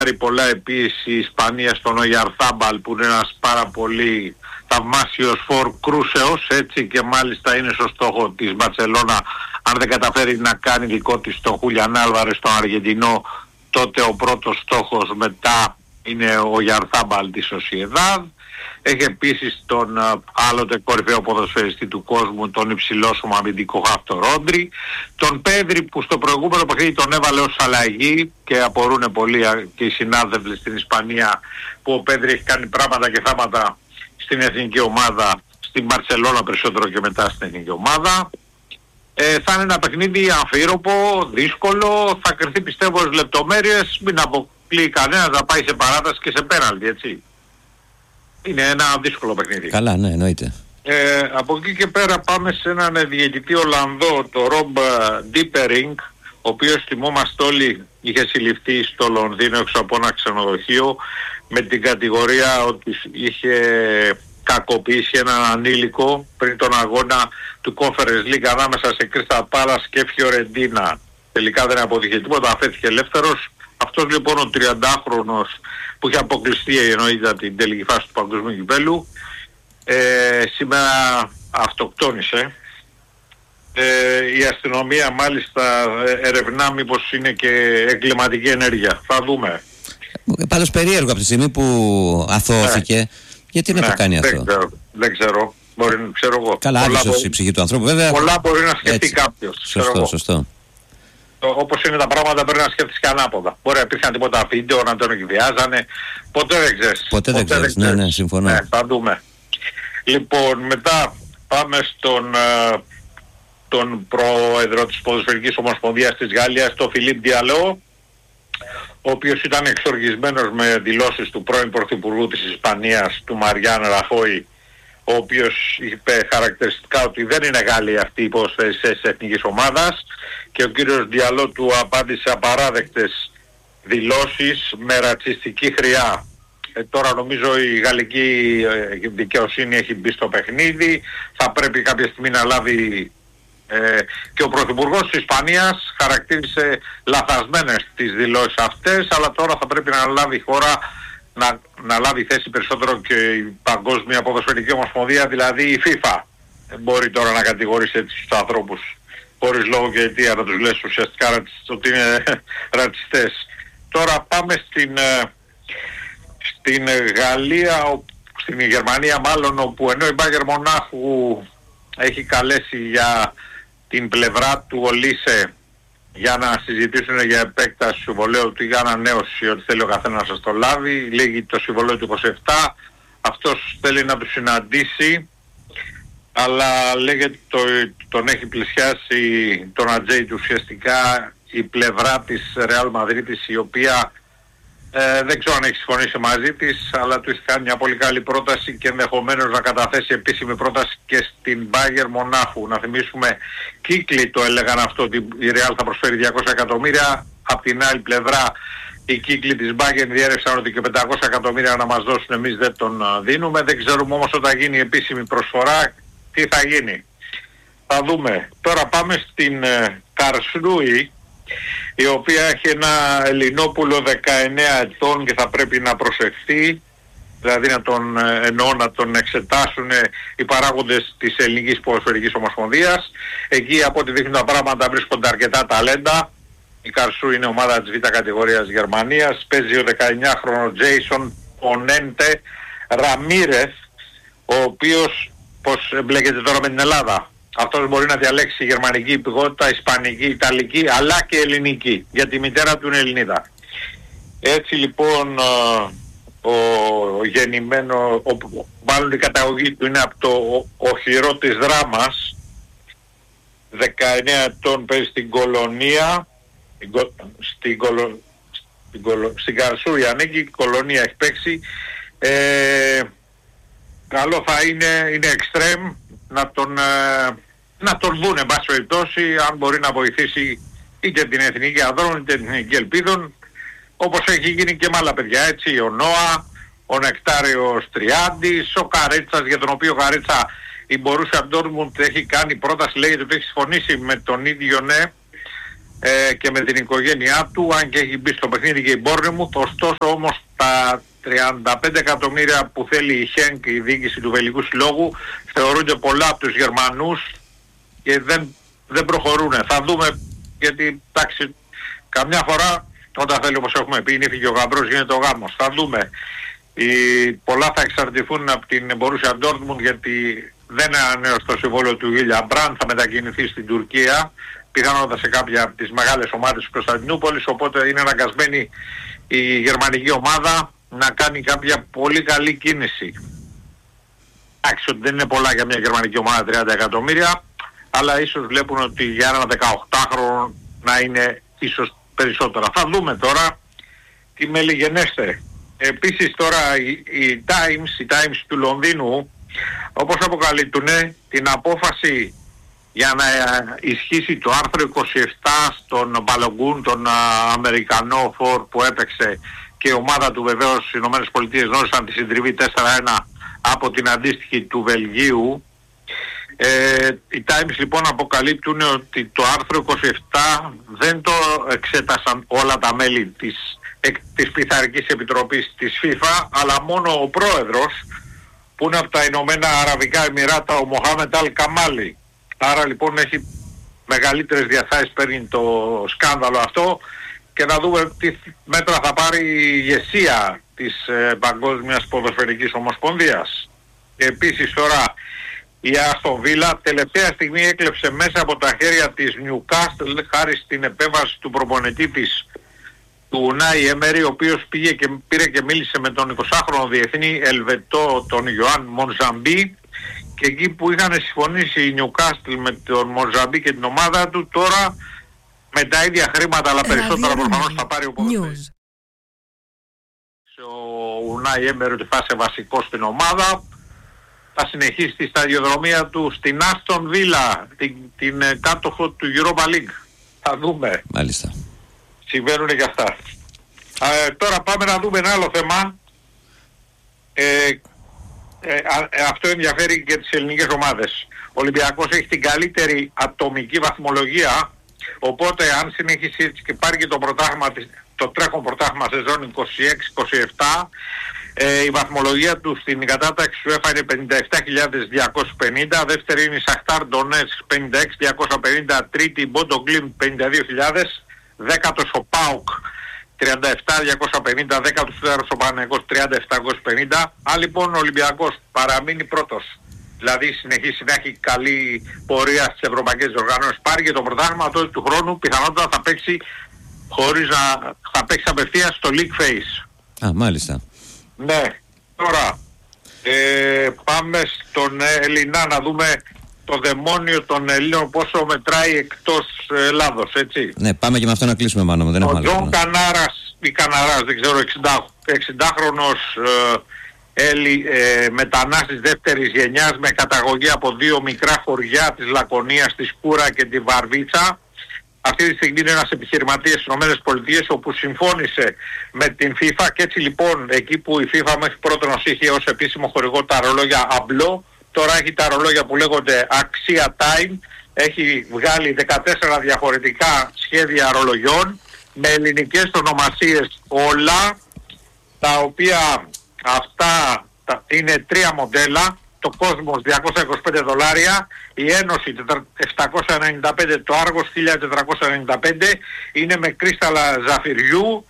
πολλά επίσης η Ισπανία στον Ογιαρθάμπαλ, που είναι ένας πάρα πολύ θαυμάσιος φορ κρούσεως, έτσι, και μάλιστα είναι στο στόχο της Μπαρσελόνα. Αν δεν καταφέρει να κάνει δικό της τον Χούλιαν Άλβαρες, τον Αργεντινό, τότε ο πρώτος στόχος μετά είναι ο Ογιαρθάμπαλ της Σοσιεδάδ. Έχει επίσης τον άλλοτε κορυφαίο ποδοσφαιριστή του κόσμου, τον υψηλόσωμο αμυντικό Χάφτο Ρόντρι, τον Πέδρη, που στο προηγούμενο παιχνίδι τον έβαλε ως αλλαγή, και απορούν πολλοί και οι συνάδελφοι στην Ισπανία που ο Πέδρη έχει κάνει πράγματα και θάματα στην εθνική ομάδα, στην Μπαρσελόνα περισσότερο και μετά στην εθνική ομάδα. Θα είναι ένα παιχνίδι αμφίροπο, δύσκολο, θα κρυθεί πιστεύω στις λεπτομέρειες, μην αποκλείει κανένας να πάει σε παράταση και σε πέναλτι, έτσι. Είναι ένα δύσκολο παιχνίδι. Καλά, ναι, εννοείται. Από εκεί και πέρα πάμε σε έναν διαιτητή Ολλανδό, το Ρομπ Ντίπερινγκ, ο οποίος, θυμόμαστε όλοι, είχε συλληφθεί στο Λονδίνο έξω από ένα ξενοδοχείο με την κατηγορία ότι είχε κακοποιήσει έναν ανήλικο πριν τον αγώνα του Conference League ανάμεσα σε Crystal Palace και Φιωρεντίνα. Τελικά δεν αποδείχε τίποτα, αφέθηκε ελεύθερος. Αυτός λοιπόν ο 30χρονος που είχε αποκλειστεί, εννοείται, την τελική φάση του παγκοσμίου κυπέλλου, σήμερα αυτοκτόνησε. Η αστυνομία μάλιστα ερευνά μήπως είναι και εγκληματική ενέργεια. Θα δούμε. Πάντως περίεργο από τη στιγμή που αθώθηκε, γιατί να το κάνει αυτό. Δεν ξέρω. Μπορεί, ξέρω εγώ. Καλά, άδεισος η ψυχή του ανθρώπου, βέβαια. Πολλά μπορεί να σκεφτεί κάποιος. Σωστό. Όπως είναι τα πράγματα πρέπει να σκέφτεις και ανάποδα. Μπορεί να υπήρχαν τίποτα βίντεο, να τον εκβιάζανε. Ποτέ δεν ξέρεις. Ποτέ δεν ξέρεις. Ναι, συμφωνώ. Ναι, θα δούμε. Λοιπόν, μετά πάμε τον πρόεδρο της Ποδοσφαιρικής Ομοσπονδίας της Γαλλίας, τον Φιλίπ Ντιαλό, ο οποίος ήταν εξοργισμένος με δηλώσεις του πρώην Πρωθυπουργού της Ισπανίας, του Μαριάν Ραχόη, ο οποίος είπε χαρακτηριστικά ότι δεν είναι Γάλλοι αυτοί οι ποδοσφαιριστές της εθνικής ομάδας, και ο κύριος Ντιαλό του απάντησε απαράδεκτες δηλώσεις με ρατσιστική χρειά. Τώρα νομίζω η γαλλική δικαιοσύνη έχει μπει στο παιχνίδι, θα πρέπει κάποια στιγμή να λάβει, και ο Πρωθυπουργός της Ισπανίας χαρακτήρισε λαθασμένες τις δηλώσεις αυτές, αλλά τώρα θα πρέπει να λάβει η χώρα, να λάβει θέση περισσότερο και η Παγκόσμια Ποδοσφαιρική Ομοσπονδία, δηλαδή η FIFA. Μπορεί τώρα να κατηγορήσει έτσι τους ανθρώπους χωρίς λόγο και αιτία, να τους λες ουσιαστικά ότι είναι ρατσιστές. Τώρα πάμε στην Γαλλία, στην Γερμανία μάλλον, όπου ενώ η Μπάγερ Μονάχου έχει καλέσει για την πλευρά του Ολίσε για να συζητήσουν για επέκταση του συμβολαίου του, για ανανέωση, ότι θέλει ο καθένας να το λάβει, λέγει το συμβολαίο του 27, αυτός θέλει να του συναντήσει, αλλά λέγεται τον έχει πλησιάσει τον ατζέι του ουσιαστικά η πλευρά της Ρεάλ Μαδρίτης, η οποία δεν ξέρω αν έχει συμφωνήσει μαζί της, αλλά του έχει κάνει μια πολύ καλή πρόταση και ενδεχομένως να καταθέσει επίσημη πρόταση και στην Bayern Μονάχου. Να θυμίσουμε, κύκλοι το έλεγαν αυτό, ότι η Real θα προσφέρει 200 εκατομμύρια. Απ' την άλλη πλευρά οι κύκλοι της Bayern διέρευσαν ότι και 500 εκατομμύρια να μας δώσουν, εμείς δεν τον δίνουμε. Δεν ξέρουμε όμως όταν γίνει η επίσημη προσφορά τι θα γίνει. Θα δούμε. Τώρα πάμε στην Καρσρούη, η οποία έχει ένα Ελληνόπουλο 19 ετών και θα πρέπει να προσεχθεί, δηλαδή να τον εξετάσουν οι παράγοντες της Ελληνικής Ποδοσφαιρικής Ομοσπονδίας. Εκεί από ό,τι δείχνουν τα πράγματα βρίσκονται αρκετά ταλέντα. Η Καρσού είναι ομάδα της Β' κατηγορίας Γερμανίας. Παίζει ο 19χρονος Τζέισον Πονέντε Ραμίρεθ, ο οποίος πως εμπλέκεται τώρα με την Ελλάδα. Αυτός μπορεί να διαλέξει γερμανική υπηκότητα, ισπανική, ιταλική, αλλά και ελληνική, γιατί η μητέρα του είναι Ελληνίδα. Έτσι λοιπόν μάλλον η καταγωγή του είναι από το Οχυρό της Δράμας, 19 ετών, παίζει στην Κολονία, στην Καρσούη ανήκει, η Κολονία έχει παίξει. Καλό θα είναι εξτρέμ, να τον δουν εν πάση περιπτώσει, αν μπορεί να βοηθήσει είτε την Εθνική Ανδρών είτε την Εθνική Ελπίδων, όπως έχει γίνει και με άλλα παιδιά, έτσι, ο Νόα, ο Νεκτάριος Τριάντης, ο Καρέτσας, για τον οποίο Καρέτσα η Μπορούσια Ντόρτμουντ έχει κάνει πρόταση, λέγεται ότι έχει συμφωνήσει με τον ίδιο, ναι, και με την οικογένειά του, αν και έχει μπει στο παιχνίδι και η Μπόρνεμουθ. Ωστόσο όμως τα 35 εκατομμύρια που θέλει η Χένκ, η διοίκηση του Βελγικού Συλλόγου, θεωρούνται πολλά από τους Γερμανούς και δεν προχωρούν. Θα δούμε, γιατί εντάξει, καμιά φορά όταν θέλει, όπως έχουμε πει, νύφη και ο γαμπρός γίνεται ο γάμος. Θα δούμε. Πολλά θα εξαρτηθούν από την Μπορούσια Ντόρτμουντ, γιατί δεν ανανέωσε το συμβόλαιο του Βίλια Μπραντ, θα μετακινηθεί στην Τουρκία, πιθανότατα σε κάποια από τις μεγάλες ομάδες της Κωνσταντινούπολης, οπότε είναι αναγκασμένη η γερμανική ομάδα να κάνει κάποια πολύ καλή κίνηση. Εντάξει, ότι δεν είναι πολλά για μια γερμανική ομάδα 30 εκατομμύρια, αλλά ίσως βλέπουν ότι για ένα 18χρονο να είναι ίσως περισσότερα. Θα δούμε τώρα τι μελιγενέστε. Επίσης τώρα οι Times του Λονδίνου, όπως αποκαλύπτουν, την απόφαση για να ισχύσει το άρθρο 27 στον Μπαλογκούν, τον Αμερικανό φορ που έπαιξε, και η ομάδα του βεβαίως στις ΗΠΑ γνώρισαν τη συντριβή 4-1 από την αντίστοιχη του Βελγίου. Οι Times λοιπόν αποκαλύπτουν ότι το άρθρο 27 δεν το εξέτασαν όλα τα μέλη της Πειθαρχικής Επιτροπής της FIFA, αλλά μόνο ο πρόεδρος, που είναι από τα Ηνωμένα Αραβικά Εμιράτα, ο Μοχάμεντ Αλ Καμάλι. Άρα λοιπόν έχει μεγαλύτερες διαστάσεις, παίρνει το σκάνδαλο αυτό, και να δούμε τι μέτρα θα πάρει η ηγεσία της Παγκόσμιας Ποδοσφαιρικής Ομοσπονδίας. Και επίσης τώρα η Άστον Βίλα τελευταία στιγμή έκλεψε μέσα από τα χέρια της Νιουκάστλ, χάρη στην επέμβαση του προπονητή της, του Ουνάι Έμερι, ο οποίος πήρε και μίλησε με τον 20χρονο διεθνή Ελβετό, τον Ιωάνν Μοντζαμπί, και εκεί που είχαν συμφωνήσει η Νιουκάστλ με τον Μοντζαμπί και την ομάδα του, τώρα με τα ίδια χρήματα, αλλά περισσότερα προφανώς θα πάρει ο ποδοσφαιριστής. Ο Ουνάι Έμερι ότι θα είσαι βασικός στην ομάδα, θα συνεχίσει τη σταδιοδρομία του στην Άστον Βίλα, την κάτοχο του Europa League. Θα δούμε. Μάλιστα. Συμβαίνουν και αυτά. Τώρα πάμε να δούμε ένα άλλο θέμα. Αυτό ενδιαφέρει και τις ελληνικές ομάδες. Ο Ολυμπιακός έχει την καλύτερη ατομική βαθμολογία, οπότε αν συνεχίσει έτσι και πάρει και το τρέχον πρωτάθλημα σεζόν 26-27, η βαθμολογία του στην κατάταξη του ΕΦΑ είναι 57.250, δεύτερη είναι η Σαχτάρ Ντονέτσκ 56.250, τρίτη η Μπόντο Γκλίμπ 52.000, δέκατος ο ΠΑΟΚ 37.250, δέκατος ο Παναθηναϊκός 30.750. Αν λοιπόν ο Ολυμπιακός παραμείνει πρώτος, δηλαδή συνεχίσει να έχει καλή πορεία στις ευρωπαϊκές οργανώσεις, πάρει και το πρωτάθλημα, τότε του χρόνου πιθανότατα θα παίξει θα παίξει απευθείας στο League Phase. Μάλιστα. Ναι, τώρα πάμε στον Ελληνά να δούμε το δαιμόνιο των Ελλήνων πόσο μετράει εκτός Ελλάδος, έτσι. Ναι, πάμε και με αυτό να κλείσουμε, μάλλον. Δεν ο Τζον Κανάρας ή Καναράς, δεν ξέρω, 60χρονος μετανάστης δεύτερης γενιάς με καταγωγή από δύο μικρά χωριά της Λακωνίας, τη Σκούρα και τη Βαρβίτσα. Αυτή τη στιγμή είναι ένας επιχειρηματίας στις ΗΠΑ, όπου συμφώνησε με την FIFA, και έτσι λοιπόν εκεί που η FIFA μέχρι πρώτον είχε ως επίσημο χορηγό τα ρολόγια Αμπλό, τώρα έχει τα ρολόγια που λέγονται Αξία Time, έχει βγάλει 14 διαφορετικά σχέδια ρολογιών με ελληνικές ονομασίες όλα, τα οποία αυτά είναι τρία μοντέλα. Το Κόσμος $225, η Ένωση 795, το Άργος 1495, είναι με κρίσταλα ζαφυριού,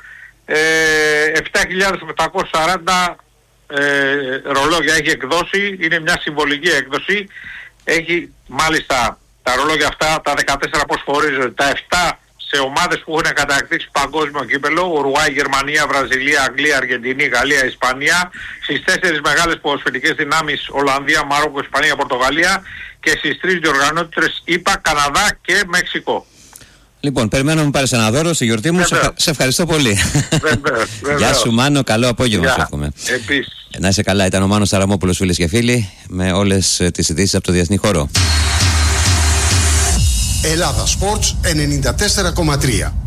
7.840 ρολόγια έχει εκδώσει, είναι μια συμβολική έκδοση. Έχει μάλιστα τα ρολόγια αυτά, τα 14 πώς φορίζονται, τα 7 σε ομάδες που έχουν κατακτήσει παγκόσμιο κύπελο, Ουρουάη, Γερμανία, Βραζιλία, Αγγλία, Αργεντινή, Γαλλία, Ισπανία, στις 4 μεγάλες ποδοσφαιρικές δυνάμεις, Ολλανδία, Μαρόκο, Ισπανία, Πορτογαλία, και στις 3 διοργανώτρες ΗΠΑ, Καναδά και Μεξικό. Λοιπόν, περιμένω να μου πάρεις ένα δώρο στη γιορτή μου. Σε ευχαριστώ πολύ. Βεβαίως. Γεια σου Μάνο, καλό απόγευμα σου εύχομαι. Επίσης. Να είσαι καλά, ήταν ο Μάνος Σαραμόπουλος, φίλες και φίλοι, με όλες τις ειδήσεις από το διεθνή χώρο. Ελλάδα Sports 94,3.